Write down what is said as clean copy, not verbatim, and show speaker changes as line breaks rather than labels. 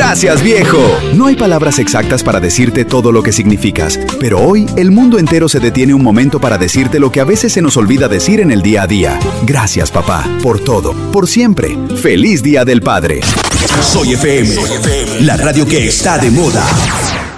Gracias, viejo. No hay palabras exactas para decirte todo lo que significas, pero hoy el mundo entero se detiene un momento para decirte lo que a veces se nos olvida decir en el día a día. Gracias, papá, por todo, por siempre. ¡Feliz Día del Padre!
Soy FM, la radio que está de moda.